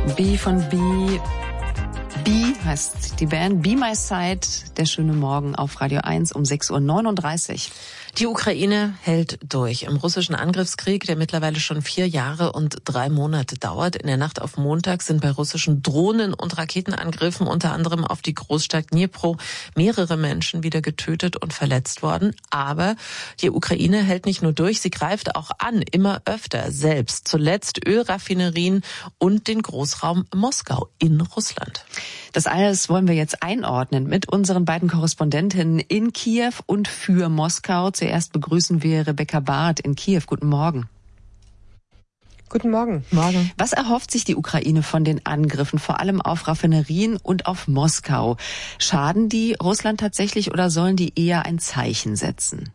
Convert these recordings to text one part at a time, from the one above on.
B von B. B heißt die Band. Be My Side, der schöne Morgen auf Radio 1 um 6:39 Uhr. Die Ukraine hält durch im russischen Angriffskrieg, der mittlerweile schon 4 Jahre und 3 Monate dauert. In der Nacht auf Montag sind bei russischen Drohnen- und Raketenangriffen unter anderem auf die Großstadt Dnipro mehrere Menschen wieder getötet und verletzt worden. Aber die Ukraine hält nicht nur durch, sie greift auch an, immer öfter selbst. Zuletzt Ölraffinerien und den Großraum Moskau in Russland. Das alles wollen wir jetzt einordnen mit unseren beiden Korrespondentinnen in Kiew und für Moskau. Zuerst begrüßen wir Rebecca Barth in Kiew. Guten Morgen. Guten Morgen. Morgen. Was erhofft sich die Ukraine von den Angriffen, vor allem auf Raffinerien und auf Moskau? Schaden die Russland tatsächlich oder sollen die eher ein Zeichen setzen?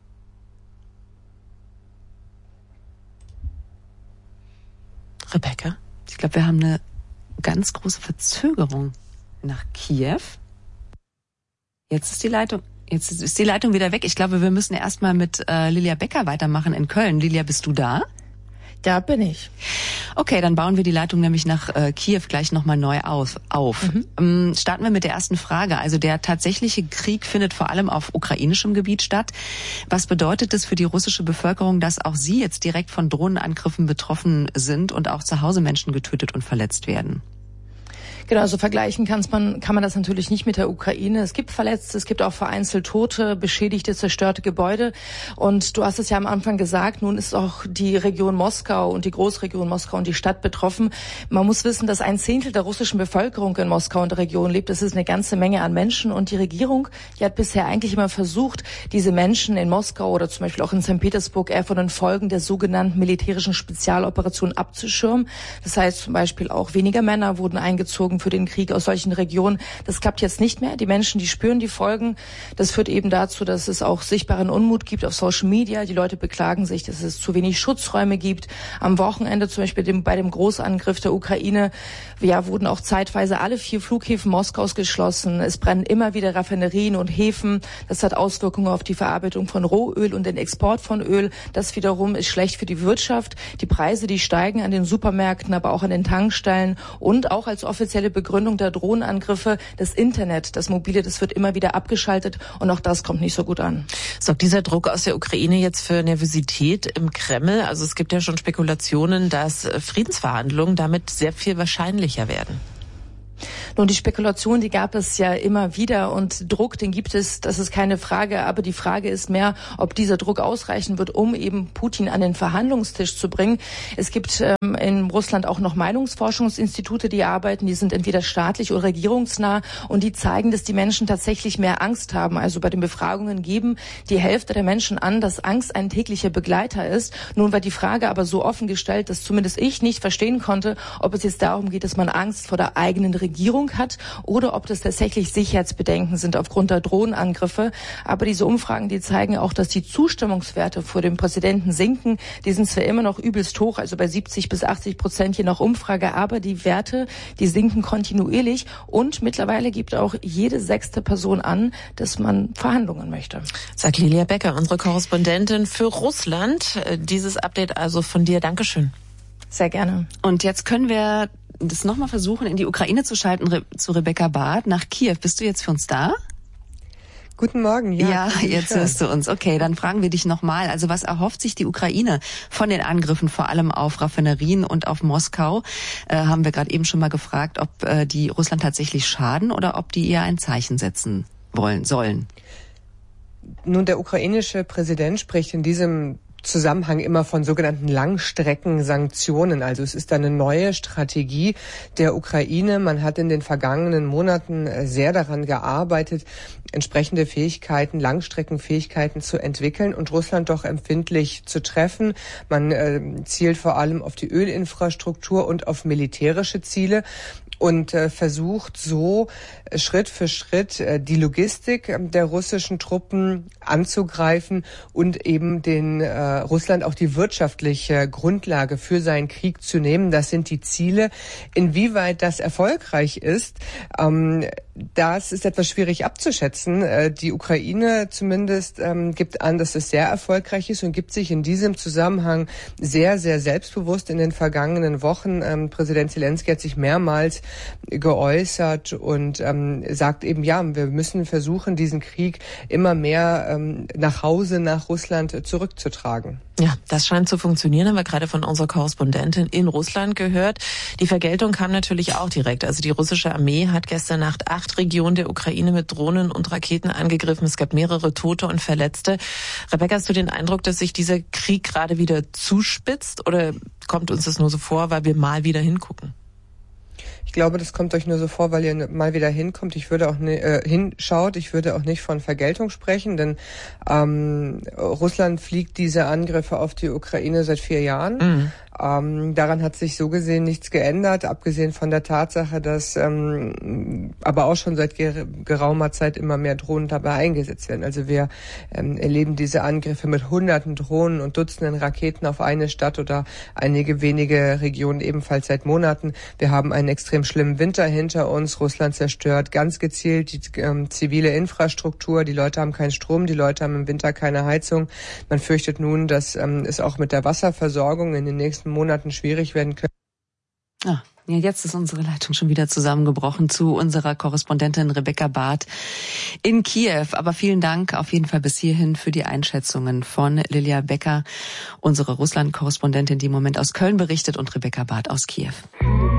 Rebecca? Ich glaube, wir haben eine ganz große Verzögerung nach Kiew. Jetzt ist die Leitung wieder weg. Ich glaube, wir müssen erstmal mit Lilia Becker weitermachen in Köln. Lilia, bist du da? Da bin ich. Okay, dann bauen wir die Leitung nämlich nach Kiew gleich nochmal neu auf. Starten wir mit der ersten Frage. Also der tatsächliche Krieg findet vor allem auf ukrainischem Gebiet statt. Was bedeutet es für die russische Bevölkerung, dass auch sie jetzt direkt von Drohnenangriffen betroffen sind und auch zu Hause Menschen getötet und verletzt werden? Genau, so vergleichen kann man das natürlich nicht mit der Ukraine. Es gibt Verletzte, es gibt auch vereinzelt Tote, beschädigte, zerstörte Gebäude. Und du hast es ja am Anfang gesagt, nun ist auch die Region Moskau und die Großregion Moskau und die Stadt betroffen. Man muss wissen, dass 1/10 der russischen Bevölkerung in Moskau und der Region lebt. Das ist eine ganze Menge an Menschen. Und die Regierung, die hat bisher eigentlich immer versucht, diese Menschen in Moskau oder zum Beispiel auch in St. Petersburg eher von den Folgen der sogenannten militärischen Spezialoperation abzuschirmen. Das heißt zum Beispiel auch weniger Männer wurden eingezogen für den Krieg aus solchen Regionen. Das klappt jetzt nicht mehr. Die Menschen, die spüren die Folgen. Das führt eben dazu, dass es auch sichtbaren Unmut gibt auf Social Media. Die Leute beklagen sich, dass es zu wenig Schutzräume gibt. Am Wochenende zum Beispiel bei dem Großangriff der Ukraine wurden auch zeitweise alle 4 Flughäfen Moskaus geschlossen. Es brennen immer wieder Raffinerien und Häfen. Das hat Auswirkungen auf die Verarbeitung von Rohöl und den Export von Öl. Das wiederum ist schlecht für die Wirtschaft. Die Preise, die steigen an den Supermärkten, aber auch an den Tankstellen und auch als offizielle Begründung der Drohnenangriffe das Internet, das Mobile, das wird immer wieder abgeschaltet und auch das kommt nicht so gut an. Sorgt dieser Druck aus der Ukraine jetzt für Nervosität im Kreml? Also es gibt ja schon Spekulationen, dass Friedensverhandlungen damit sehr viel wahrscheinlicher werden. Nun, die Spekulation, die gab es ja immer wieder und Druck, den gibt es, das ist keine Frage, aber die Frage ist mehr, ob dieser Druck ausreichen wird, um eben Putin an den Verhandlungstisch zu bringen. Es gibt in Russland auch noch Meinungsforschungsinstitute, die arbeiten, die sind entweder staatlich oder regierungsnah und die zeigen, dass die Menschen tatsächlich mehr Angst haben. Also bei den Befragungen geben die Hälfte der Menschen an, dass Angst ein täglicher Begleiter ist. Nun war die Frage aber so offen gestellt, dass zumindest ich nicht verstehen konnte, ob es jetzt darum geht, dass man Angst vor der eigenen Regierung hat oder ob das tatsächlich Sicherheitsbedenken sind aufgrund der Drohnenangriffe. Aber diese Umfragen, die zeigen auch, dass die Zustimmungswerte vor dem Präsidenten sinken. Die sind zwar immer noch übelst hoch, also bei 70-80% je nach Umfrage, aber die Werte, die sinken kontinuierlich und mittlerweile gibt auch jede 6. Person an, dass man Verhandlungen möchte. Sagt Lilia Becker, unsere Korrespondentin für Russland. Dieses Update also von dir. Dankeschön. Sehr gerne. Und jetzt können wir das nochmal versuchen, in die Ukraine zu schalten, zu Rebecca Barth nach Kiew. Bist du jetzt für uns da? Guten Morgen. Ja, jetzt hörst du uns. Okay, dann fragen wir dich nochmal. Also was erhofft sich die Ukraine von den Angriffen, vor allem auf Raffinerien und auf Moskau? Haben wir gerade eben schon mal gefragt, ob die Russland tatsächlich schaden oder ob die eher ein Zeichen setzen sollen. Nun, der ukrainische Präsident spricht in diesem Zusammenhang immer von sogenannten Langstreckensanktionen. Also es ist eine neue Strategie der Ukraine. Man hat in den vergangenen Monaten sehr daran gearbeitet, entsprechende Fähigkeiten, Langstreckenfähigkeiten zu entwickeln und Russland doch empfindlich zu treffen. Man zielt vor allem auf die Ölinfrastruktur und auf militärische Ziele und versucht so Schritt für Schritt die Logistik der russischen Truppen anzugreifen und eben den Russland auch die wirtschaftliche Grundlage für seinen Krieg zu nehmen. Das sind die Ziele. Inwieweit das erfolgreich ist, Das ist etwas schwierig abzuschätzen. Die Ukraine zumindest gibt an, dass es sehr erfolgreich ist und gibt sich in diesem Zusammenhang sehr, sehr selbstbewusst in den vergangenen Wochen. Präsident Zelensky hat sich mehrmals geäußert und sagt eben, ja, wir müssen versuchen, diesen Krieg immer mehr nach Hause, nach Russland zurückzutragen. Ja, das scheint zu funktionieren, haben wir gerade von unserer Korrespondentin in Russland gehört. Die Vergeltung kam natürlich auch direkt. Also die russische Armee hat gestern Nacht 8 Regionen der Ukraine mit Drohnen und Raketen angegriffen. Es gab mehrere Tote und Verletzte. Rebecca, hast du den Eindruck, dass sich dieser Krieg gerade wieder zuspitzt oder kommt uns das nur so vor, weil wir mal wieder hingucken? Ich glaube, das kommt euch nur so vor, weil ihr mal wieder hinkommt. Ich würde auch hinschaut. Ich würde auch nicht von Vergeltung sprechen, denn Russland fliegt diese Angriffe auf die Ukraine seit 4 Jahren. Daran hat sich so gesehen nichts geändert, abgesehen von der Tatsache, dass aber auch schon seit geraumer Zeit immer mehr Drohnen dabei eingesetzt werden. Also wir erleben diese Angriffe mit Hunderten Drohnen und Dutzenden Raketen auf eine Stadt oder einige wenige Regionen ebenfalls seit Monaten. Wir haben einen extrem schlimmen Winter hinter uns. Russland zerstört ganz gezielt die zivile Infrastruktur. Die Leute haben keinen Strom, die Leute haben im Winter keine Heizung. Man fürchtet nun, dass es auch mit der Wasserversorgung in den nächsten Monaten schwierig werden könnte. Ja, jetzt ist unsere Leitung schon wieder zusammengebrochen zu unserer Korrespondentin Rebecca Barth in Kiew. Aber vielen Dank auf jeden Fall bis hierhin für die Einschätzungen von Lilia Becker, unsere Russland-Korrespondentin, die im Moment aus Köln berichtet, und Rebecca Barth aus Kiew.